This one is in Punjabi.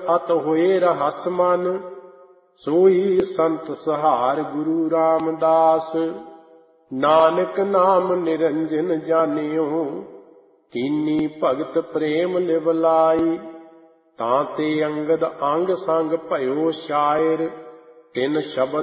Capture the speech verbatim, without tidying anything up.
ਅਤ ਹੋਏ ਰਹਸ ਮਨ, ਸੋਈ ਸੰਤ ਸਹਾਰ ਗੁਰੂ ਰਾਮਦਾਸ। ਨਾਨਕ ਨਾਮ ਨਿਰੰਜਨ ਜਾਣਿਓ, ਕੀਨੀ ਭਗਤ ਪ੍ਰੇਮ ਲਿਵ ਲਾਈ। ਤਾਂ ਤੇ ਅੰਗਦ ਅੰਗ ਸੰਗ ਭਇਓ ਸ਼ਾਇਰ, ਤਿਨ ਸ਼ਬਦ